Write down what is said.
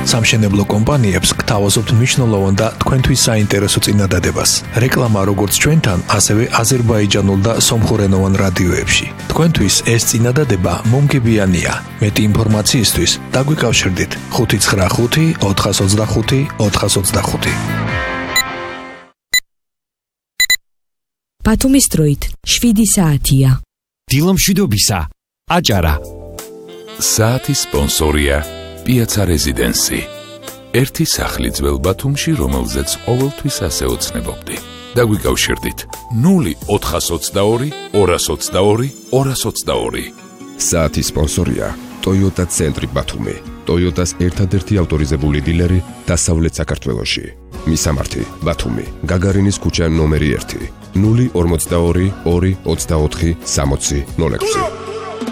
სამშენებლო კომპანიებს გთავაზობთ მნიშვნელოვან და თქვენთვის საინტერესო წინადადებას. რეკლამა როგორც ჩვენთან, ასევე აზერბაიჯანულ და სომხურენოვან რადიოებში. თქვენთვის ეს წინადადება მომგებიანია. მეტი ინფორმაციისთვის დაგვიკავშირდით 595 425 425. ბათუმის დროით 7 საათია. დილამშვიდობისა, აჭარა. საათის სპონსორია პიაცა რეზიდენსი. ერთი სახლი ძველ ბათუმში, რომელზეც ყოველთვის ასე ოცნებობდი. დაგვიკავშირდით 0422 222 222. საათის სპონსორია Toyota ცენტრი ბათუმი. Toyota-ს ერთადერთი ავტორიზებული დილერი დასავლეთ საქართველოში. მისამართი ბათუმი, გაგარინის ქუჩა ნომერი 1, 052 2 24 60 06.